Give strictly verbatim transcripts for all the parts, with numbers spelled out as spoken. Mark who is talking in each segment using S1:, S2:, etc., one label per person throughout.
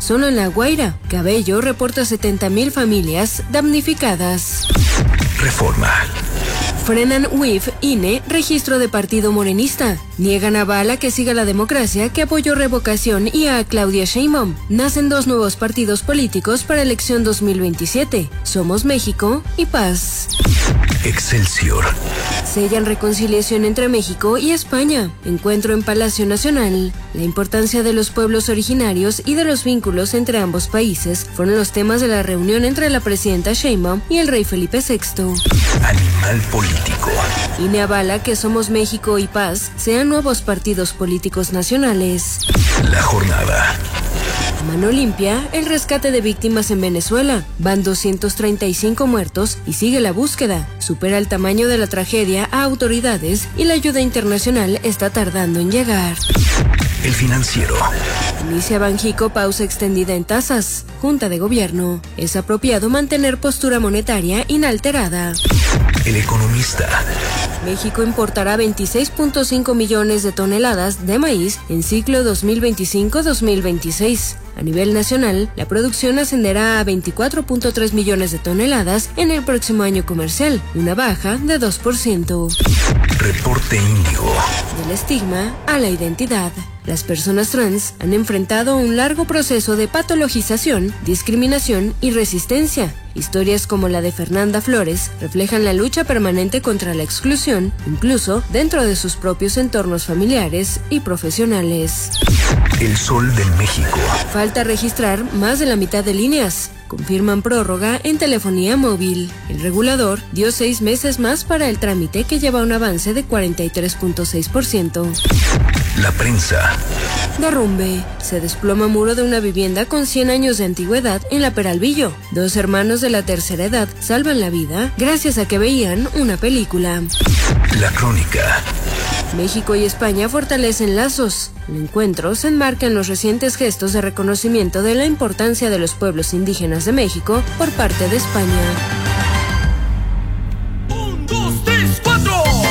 S1: Solo en La Guaira, Cabello reporta setenta mil familias damnificadas.
S2: Reforma.
S1: Frenan U I F, I N E, registro de partido morenista. Niegan a Bala que siga la democracia, que apoyó revocación, y a Claudia Sheinbaum. Nacen dos nuevos partidos políticos para elección dos mil veintisiete. Somos México y Paz.
S2: Excelsior.
S1: Sellan reconciliación entre México y España. Encuentro en Palacio Nacional. La importancia de los pueblos originarios y de los vínculos entre ambos países fueron los temas de la reunión entre la presidenta Sheinbaum y el rey Felipe sexto.
S2: Animal político.
S1: I N E avala que Somos México y Paz sean nuevos partidos políticos nacionales.
S2: La jornada.
S1: Mano limpia, el rescate de víctimas en Venezuela. Van doscientos treinta y cinco muertos y sigue la búsqueda. Supera el tamaño de la tragedia a autoridades y la ayuda internacional está tardando en llegar.
S2: El Financiero.
S1: Inicia Banjico pausa extendida en tasas. Junta de Gobierno. Es apropiado mantener postura monetaria inalterada.
S2: El Economista.
S1: México importará veintiséis punto cinco millones de toneladas de maíz en ciclo dos mil veinticinco dos mil veintiséis. A nivel nacional, la producción ascenderá a veinticuatro punto tres millones de toneladas en el próximo año comercial, una baja de dos por ciento.
S2: Reporte Índigo.
S1: Del estigma a la identidad. Las personas trans han enfrentado un largo proceso de patologización, discriminación y resistencia. Historias como la de Fernanda Flores reflejan la lucha permanente contra la exclusión, incluso dentro de sus propios entornos familiares y profesionales.
S2: El Sol de México.
S1: Falta registrar más de la mitad de líneas. Confirman prórroga en telefonía móvil. El regulador dio seis meses más para el trámite, que lleva un avance de cuarenta y tres punto seis por ciento.
S2: La prensa.
S1: Derrumbe. Se desploma muro de una vivienda con cien años de antigüedad en la Peralvillo. Dos hermanos de la tercera edad salvan la vida gracias a que veían una película.
S2: La crónica.
S1: México y España fortalecen lazos. El encuentro se enmarca en los recientes gestos de reconocimiento de la importancia de los pueblos indígenas de México por parte de España.
S3: Un, dos, tres, cuatro.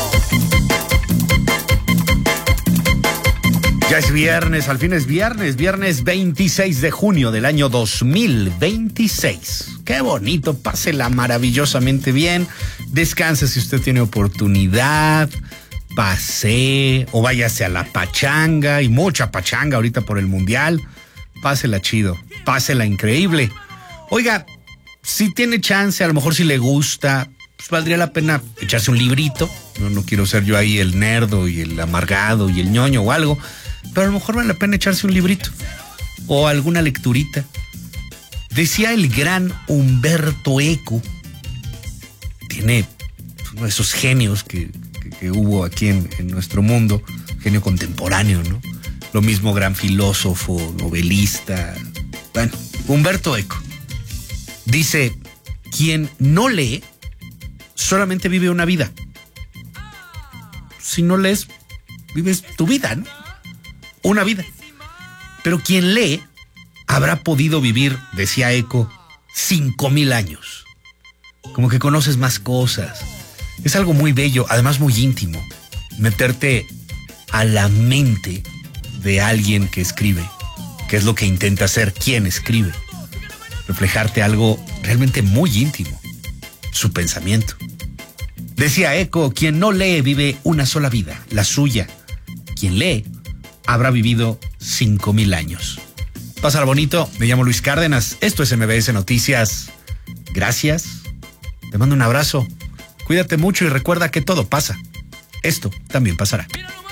S4: Ya es viernes, al fin es viernes, viernes veintiséis de junio del año dos mil veintiséis. Qué bonito, pásela maravillosamente bien, descanse si usted tiene oportunidad, pase o váyase a la pachanga, y mucha pachanga ahorita por el mundial. Pásela chido, pásela increíble. Oiga, si tiene chance, a lo mejor si le gusta, pues valdría la pena echarse un librito. No, no quiero ser yo ahí el nerdo y el amargado y el ñoño o algo, pero a lo mejor vale la pena echarse un librito o alguna lecturita. Decía el gran Humberto Eco, tiene uno de esos genios que, que, que hubo aquí en, en nuestro mundo, genio contemporáneo, ¿no? Lo mismo, gran filósofo, novelista. Bueno, Humberto Eco dice: quien no lee solamente vive una vida. Si no lees, vives tu vida, ¿no? Una vida. Pero quien lee habrá podido vivir, decía Eco, cinco mil años. Como que conoces más cosas. Es algo muy bello, además muy íntimo, meterte a la mente de alguien que escribe, que es lo que intenta hacer quien escribe. Reflejarte algo realmente muy íntimo, su pensamiento. Decía Eco: quien no lee vive una sola vida, la suya. Quien lee habrá vivido cinco mil años. Pásala bonito, me llamo Luis Cárdenas, esto es M B S Noticias. Gracias, te mando un abrazo, cuídate mucho y recuerda que todo pasa. Esto también pasará.